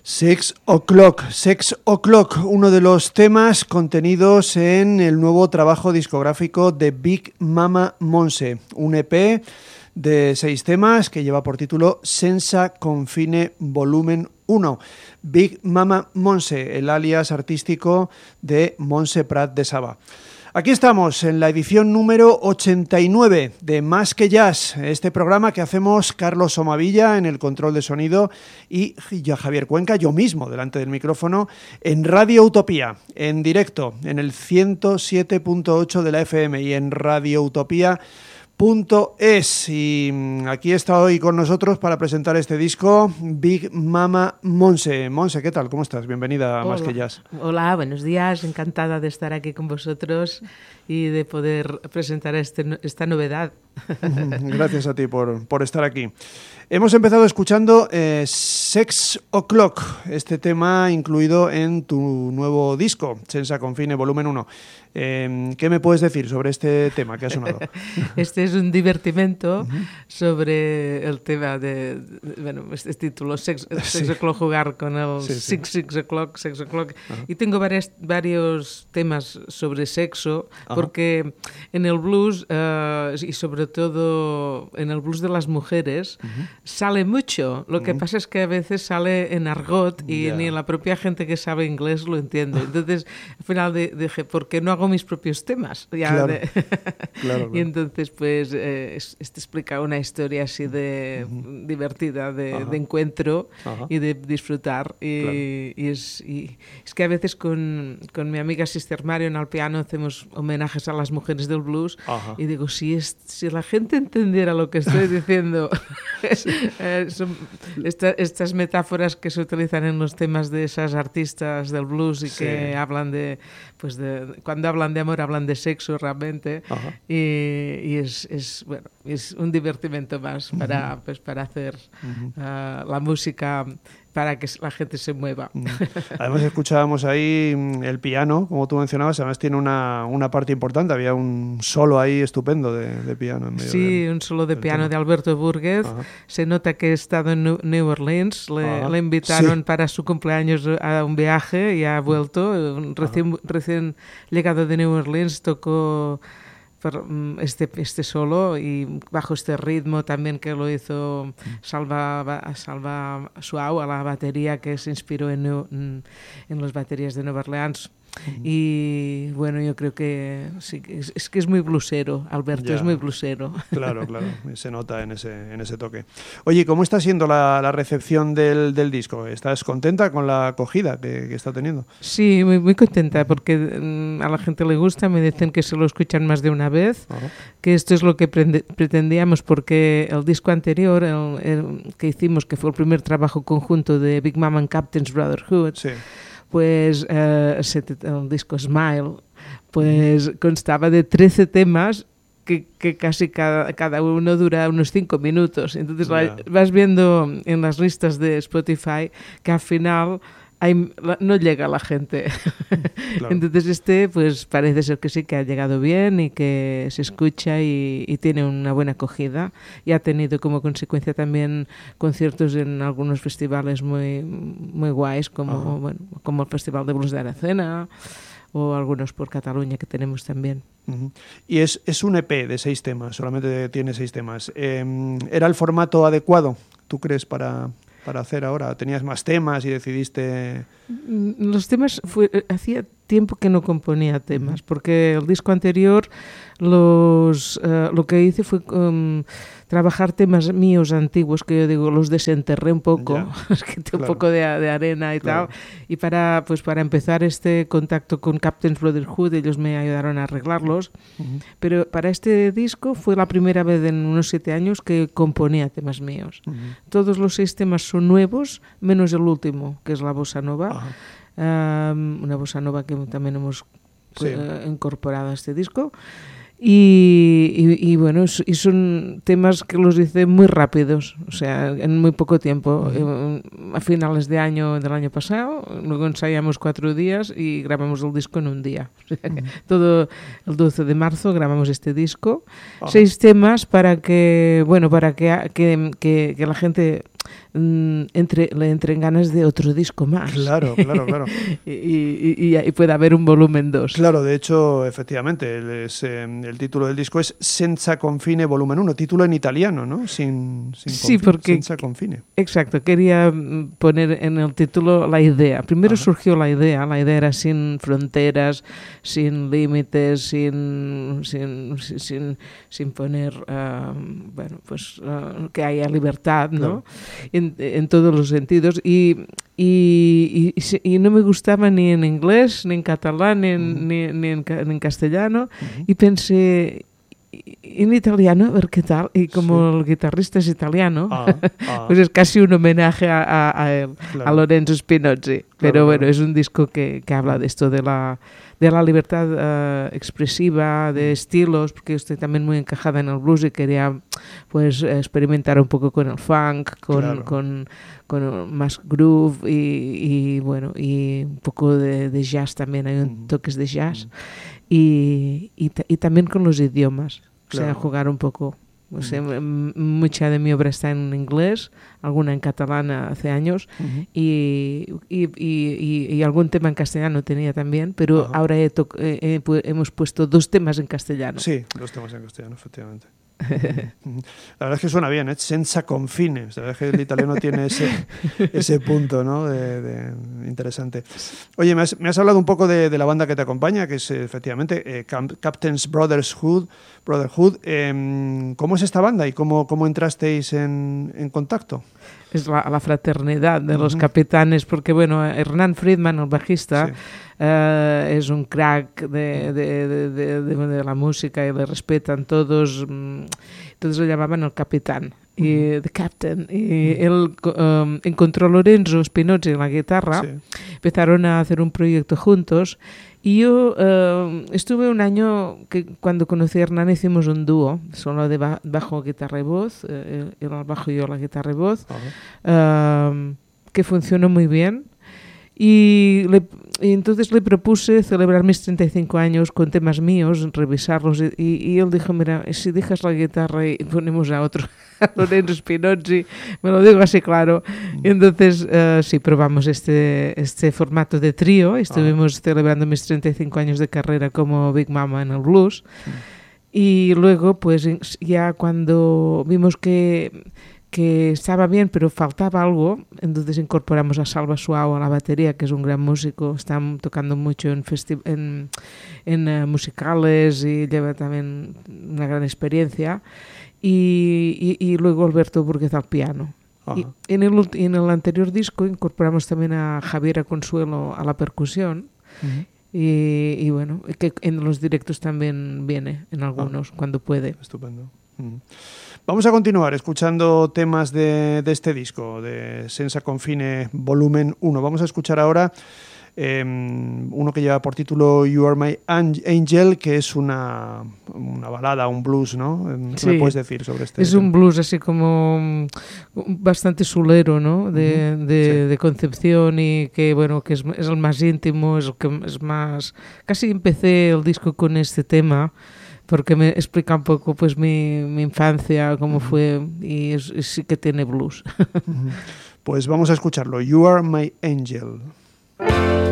Sex O'Clock, uno de los temas contenidos en el nuevo trabajo discográfico de Big Mama Monse, un EP de 6 temas que lleva por título Senza Confine Volumen 1. Big Mama Monse, el alias artístico de Montse Prat de Saba. Aquí estamos en la edición número 89 de Más que Jazz, este programa que hacemos Carlos Somavilla en el control de sonido y Javier Cuenca, yo mismo, delante del micrófono, en Radio Utopía, en directo, en el 107.8 de la FM y en radioutopía.es. Y aquí está hoy con nosotros para presentar este disco Big Mama Monse. Monse, ¿qué tal? ¿Cómo estás? Bienvenida a Más que Jazz. Hola, buenos días. Encantada de estar aquí con vosotros y de poder presentar esta novedad. Gracias a ti por estar aquí. Hemos empezado escuchando Sex O'Clock, este tema incluido en tu nuevo disco, Senza Confine Volumen 1. ¿Qué me puedes decir sobre este tema que ha sonado? Este es un divertimento sobre el tema de este título, Sex O'Clock, jugar con el Six O'Clock. Uh-huh. Y tengo varios temas sobre sexo, uh-huh, porque en el blues, y sobre todo en el blues de las mujeres, uh-huh, sale mucho. Lo que pasa es que a veces sale en argot y ni la propia gente que sabe inglés lo entiende. Entonces, al final dije, ¿por qué no hago mis propios temas? Claro. Y entonces, pues, este explica una historia así de divertida, de encuentro, uh-huh, y de disfrutar. Y es que a veces con mi amiga Sister Marion al piano hacemos homenajes a las mujeres del blues, uh-huh, y digo, si la gente entendiera lo que estoy diciendo, estas metáforas que se utilizan en los temas de esas artistas del blues y que hablan cuando hablan de amor hablan de sexo realmente, uh-huh, y es un divertimento más para, uh-huh, para hacer la música para que la gente se mueva. Además escuchábamos ahí el piano, como tú mencionabas, además tiene una parte importante, había un solo ahí estupendo de piano. En medio un solo de piano de Alberto Burguez. Uh-huh. Se nota que he estado en New Orleans, le invitaron para su cumpleaños a un viaje y ha vuelto, recién llegado de New Orleans, tocó este solo y bajo este ritmo también que lo hizo Salva Suau a la batería, que se inspiró en las baterías de Nueva Orleans. Y bueno, yo creo que sí, es que es muy blusero, Alberto, es muy blusero. Claro, se nota en ese toque. Oye, ¿cómo está siendo la recepción del disco? ¿Estás contenta con la acogida que está teniendo? Sí, muy, muy contenta, porque a la gente le gusta, me dicen que se lo escuchan más de una vez, uh-huh, que esto es lo que pretendíamos, porque el disco anterior, el que hicimos, que fue el primer trabajo conjunto de Big Mama and Captain's Brotherhood, sí, pues el disco Smile, pues constaba de 13 temas que casi cada uno dura unos 5 minutos. Entonces vas viendo en las listas de Spotify que al final no llega la gente. Claro. Entonces pues parece ser que sí, que ha llegado bien y que se escucha y tiene una buena acogida, y ha tenido como consecuencia también conciertos en algunos festivales muy, muy guays, como el Festival de Blues de Aracena o algunos por Cataluña que tenemos también. Uh-huh. Y es un EP de 6 temas, solamente tiene 6 temas. ¿Era el formato adecuado, tú crees, para hacer ahora? ¿Tenías más temas y decidiste...? Los temas, hacía tiempo que no componía temas, porque el disco anterior lo que hice fue trabajar temas míos antiguos, que yo digo, los desenterré un poco, quité un poco de arena y tal, y para empezar este contacto con Captain's Brotherhood, ellos me ayudaron a arreglarlos, pero para este disco fue la primera vez en unos 7 años que componía temas míos. Todos los 6 temas son nuevos, menos el último, que es la bossa nova, una bossa nova que también hemos incorporado a este disco. Y bueno, y son temas que los hice muy rápidos, o sea, en muy poco tiempo, a finales del año pasado, luego ensayamos 4 días y grabamos el disco en un día. O sea, todo el 12 de marzo grabamos este disco, 6 temas para que la gente le entren ganas de otro disco más. Claro. y puede haber un volumen 2. Claro, de hecho, efectivamente, el título del disco es Senza Confine volumen 1, título en italiano, ¿no? Sí, porque... Senza Confine. Exacto, quería poner en el título la idea. Primero surgió la idea era sin fronteras, sin límites, sin poner, que haya libertad, ¿no? Claro. En todos los sentidos. Y no me gustaba ni en inglés, ni en catalán, ni en castellano. Y pensé... en italiano, a ver qué tal, y como el guitarrista es italiano, pues es casi un homenaje a él, claro. A Lorenzo Spinozzi, pero bueno, es un disco que habla de esto, de la libertad expresiva, de estilos, porque estoy también muy encajada en el blues y quería pues experimentar un poco con el funk, con más groove y bueno, y un poco de jazz también, hay toques de jazz. Y también con los idiomas, claro. O sea, jugar un poco. O sea, mucha de mi obra está en inglés, alguna en catalán hace años, y algún tema en castellano tenía también, pero ahora hemos puesto 2 temas en castellano. Sí, 2 temas en castellano, efectivamente. La verdad es que suena bien, ¿eh? Senza confine. La verdad es que el italiano tiene ese punto, ¿no? de interesante. Oye, me has hablado un poco de la banda que te acompaña, que es efectivamente Captain's Brotherhood. ¿Cómo es esta banda y cómo entrasteis en contacto? Es la fraternidad de los capitanes, porque bueno, Hernán Friedman, el bajista, sí. Es un crack de la música y le respetan todos. Entonces lo llamaban el capitán, y the captain. Y él encontró a Lorenzo Spinozzi en la guitarra, sí. Empezaron a hacer un proyecto juntos. Y yo estuve un año que cuando conocí a Hernán hicimos un dúo, solo de bajo, guitarra y voz, él al bajo y yo la guitarra y voz, que funcionó muy bien. Y entonces le propuse celebrar mis 35 años con temas míos, revisarlos, y él dijo, mira, si dejas la guitarra y ponemos a otro, a Lorenzo Spinozzi, me lo digo así claro. Y entonces sí, probamos este formato de trío, estuvimos celebrando mis 35 años de carrera como Big Mama en el blues, y luego pues ya cuando vimos que estaba bien, pero faltaba algo, entonces incorporamos a Salva Suau a la batería, que es un gran músico, está tocando mucho en musicales y lleva también una gran experiencia, y luego Alberto Burguez al piano. Y en el anterior disco incorporamos también a Javiera Consuelo a la percusión, y bueno, que en los directos también viene en algunos, cuando puede. Estupendo. Vamos a continuar escuchando temas de este disco, de Senza Confine volumen 1. Vamos a escuchar ahora uno que lleva por título You Are My Angel, que es una balada, un blues, ¿no? ¿Qué me puedes decir sobre este? Es un blues así como bastante sulero, ¿no? De Concepción, y que bueno, que es el más íntimo, es el que es más... Casi empecé el disco con este tema, porque me explica un poco pues mi infancia, cómo fue, y sí que tiene blues. Pues vamos a escucharlo. You Are My Angel.